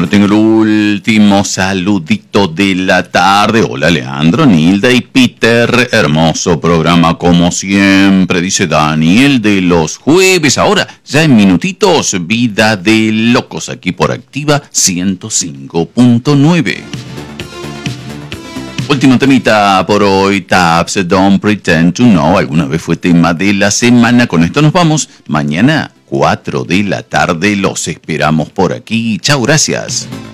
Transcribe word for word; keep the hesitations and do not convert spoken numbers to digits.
Bueno, tengo el último saludito de la tarde. Hola, Leandro, Nilda y Peter. Hermoso programa como siempre, dice Daniel de los jueves. Ahora, ya en minutitos, Vida de Locos, aquí por Activa ciento cinco punto nueve. Último temita por hoy, Taps, Don't Pretend to Know. Alguna vez fue tema de la semana. Con esto nos vamos. Mañana, cuatro de la tarde, los esperamos por aquí. Chao, gracias.